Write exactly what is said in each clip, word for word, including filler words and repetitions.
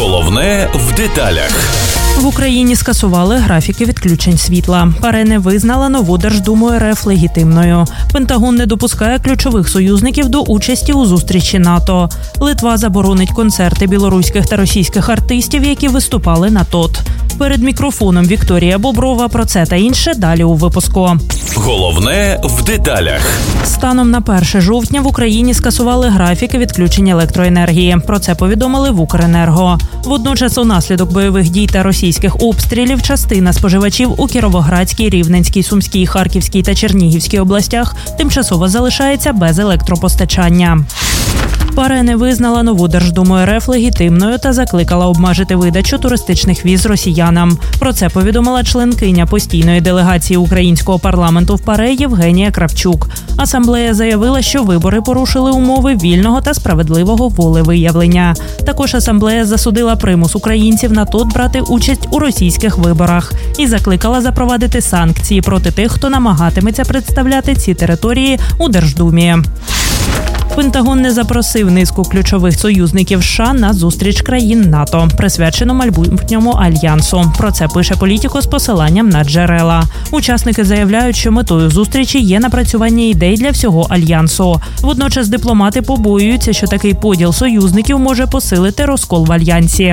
Головне в деталях. В Україні скасували графіки відключень світла. ПАРЄ не визнала нову Держдуму РФ легітимною. Пентагон не допускає ключових союзників до участі у зустрічі НАТО. Литва заборонить концерти білоруських та російських артистів, які виступали на ТОТ. Перед мікрофоном Вікторія Боброва. Про це та інше далі у випуску. Головне в деталях. Станом на перше жовтня в Україні скасували графіки відключень електроенергії. Про це повідомили в Укренерго. Водночас, унаслідок бойових дій та російських обстрілів, частина споживачів у Кіровоградській, Рівненській, Сумській, Харківській та Чернігівській областях тимчасово залишається без електропостачання. ПАРЄ не визнала нову Держдуму РФ легітимною та закликала обмежити видачу туристичних віз росіянам. Про це повідомила членкиня постійної делегації українського парламенту в ПАРЄ Євгенія Кравчук. Асамблея заявила, що вибори порушили умови вільного та справедливого волевиявлення. Також асамблея засудила примус українців на ТОТ брати участь у російських виборах і закликала запровадити санкції проти тих, хто намагатиметься представляти ці території у Держдумі. Пентагон не запросив низку ключових союзників США на зустріч країн НАТО, присвячену майбутньому альянсу. Про це пише Політіко з посиланням на джерела. Учасники заявляють, що метою зустрічі є напрацювання ідей для всього альянсу. Водночас дипломати побоюються, що такий поділ союзників може посилити розкол в альянсі.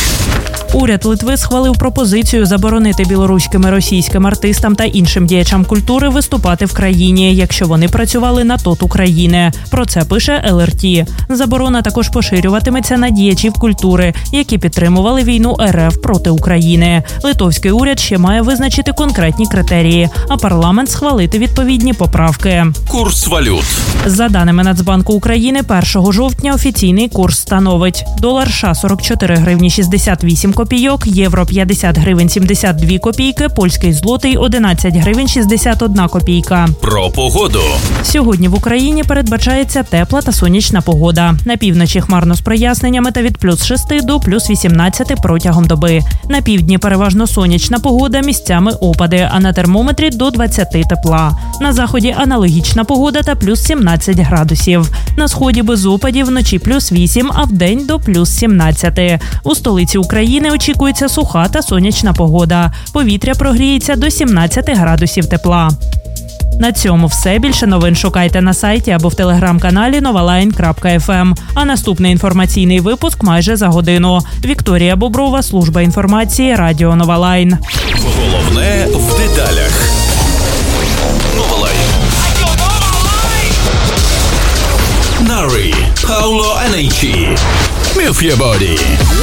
Уряд Литви схвалив пропозицію заборонити білоруським і російським артистам та іншим діячам культури виступати в країні, якщо вони працювали на ТОТ України. Про це пише ел ер ті. Заборона також поширюватиметься на діячів культури, які підтримували війну РФ проти України. Литовський уряд ще має визначити конкретні критерії, а парламент схвалити відповідні поправки. Курс валют. За даними Нацбанку України, першого жовтня офіційний курс становить: долар США сорок чотири гривні шістдесят вісім копійок, євро п'ятдесят гривень сімдесят дві копійки, польський злотий одинадцять гривень шістдесят одна копійка. Про погоду. Сьогодні в Україні передбачається тепла та сонячна погода. На півночі хмарно з проясненнями та від плюс шести до плюс вісімнадцяти протягом доби. На півдні переважно сонячна погода, місцями опади, а на термометрі до двадцяти тепла. На заході аналогічна погода та плюс сімнадцять градусів. На сході без опадів, вночі плюс вісім, а вдень до плюс сімнадцяти. У столиці України очікується суха та сонячна погода. Повітря прогріється до сімнадцяти градусів тепла. На цьому все. Більше новин шукайте на сайті або в телеграм-каналі новалайн крапка еф ем. А наступний інформаційний випуск майже за годину. Вікторія Боброва, служба інформації, Радіо Новалайн. Головне в деталях. Новалайн. Nari, Paolo Anici. Move your body.